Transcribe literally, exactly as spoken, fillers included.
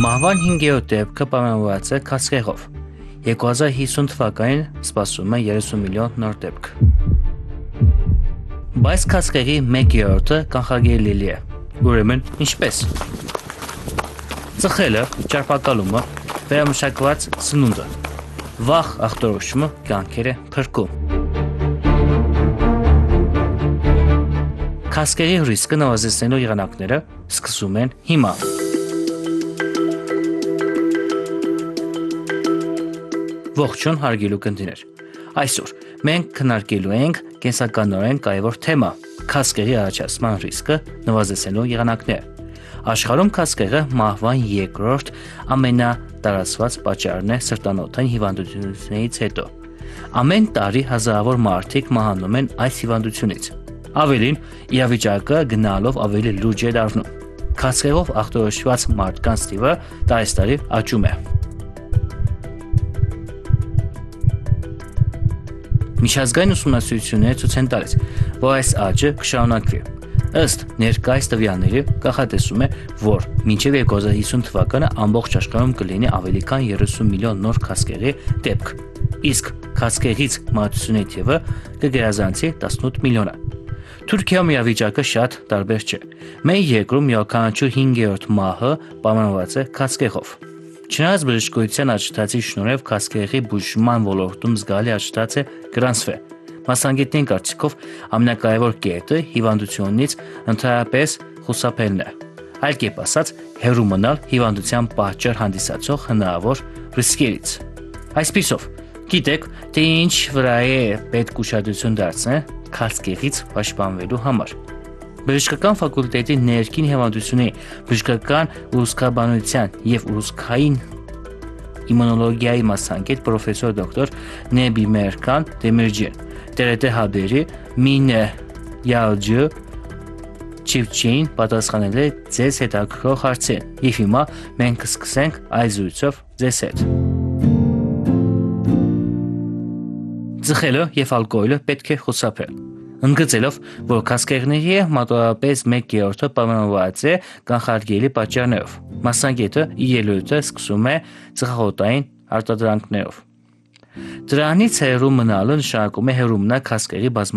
Մահվան հինգերորդ դեպքը պայմանավորված է քաղցկեղով։ երկու հազար հիսուն թվականին սպասվում է երեսուն միլիոն նոր դեպք։ Բայց քաղցկեղի մեկ երրորդը կանխարգելելի է։ Ուրեմն ինչպես։ Ծխելը, ճարպակալումը, վերամշակված սնունդը, վաղ ախտորոշումը կյանքեր է փրկում։ Քաղցկեղի ռիսկը նվազեցնելու եղանակները սկսում են հիմա։ Ողջույն հարգելի ունկնդիրներ։ Այսօր մենք քննարկելու ենք կենսականորեն կարևոր թեմա՝ քաղցկեղի առաջացման ռիսկը նվազեցնելու եղանակները։ Աշխարհում քաղցկեղը մահվան երկրորդ ամենատարածված պատճառն է սրտանոթային հիվանդություններից հետո։ Ամեն տարի հազարավոր մարդիկ մահանում են այս հիվանդությունից։ Ավելին, իրավիճակը գնալով ավելի լուրջ է դառնում։ Քաղցկեղով ախտորոշված մարդկանց թիվը տարեցտարի աճում է։ Միջազգային ուսումնասիրությունները ցույց են տալիս, որ այս աճը կշարունակվի։ Ըստ ներկայիս տվյալների կանխատեսում է, որ մինչև երկու հազար հիսուն թվականը ամբողջ աշխարհում կլինի ավելի քան երեսուն միլիոն նոր քաղցկեղի դեպք, իսկ քաղցկեղից մահացությունների թիվը կգերազանցի տասնութ միլիոնը։ Թուրքիայում իրավիճակը շատ տարբեր չէ։ Մեր երկրում յուրաքանչյուր հինգերորդ մահը պայմանավորված է քաղցկեղով։ Չնայած բժշկության աշխատանքի շնորհիվ քաղցկեղի բուժման ոլորտում զգալի աշխատանք է գրանցվել։ Մասնագետների կարծիքով ամենակարևոր կետը հիվանդությունից ընդհանրապես խուսափելն է։ Այլ կերպ ասած, հեռու մնալ հիվանդության պատճառ հանդիսացող հնարավոր ռիսկերից։ Այսպիսով, գիտեք, թե ինչ վրա է պետք ուշադրություն դարձնել քաղցկեղից պաշտպանվելու համար։ Բժշկական ֆակուլտետի ներքին հիվանդությունների բժշկական ուրուցքաբանության և ուրուցքային իմունոլոգիայի մասնագետ պրոֆեսոր դոկտոր Նեբի Մերքան Դեմիրջին տերեթե հաբերի մինը յալջը Չիվչին պատասխանել է ձեզ հետաքրքրող հարցին, և հիմա մենք կսկսենք այս զրույցով ձեզ հետ։ Ծխելը և ալկոհոլը պետք է խուսափել։ Ընդգծելով, որ քաղցկեղների մոտավորապես մեկ երրորդը պայմանավորված է կանխարգելելի պատճառներով, մասնագետը իր ելույթը սկսում է ծխախոտային արտադրանքներով։ Դրանից հեռու մնալը նշանակում է հեռու մնալ քաղցկեղի